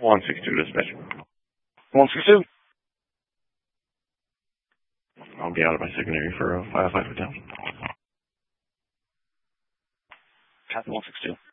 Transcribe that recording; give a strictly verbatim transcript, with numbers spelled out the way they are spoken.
one six two dispatch. one six two. I'll be out of my secondary for a five five for town. Copy one six two.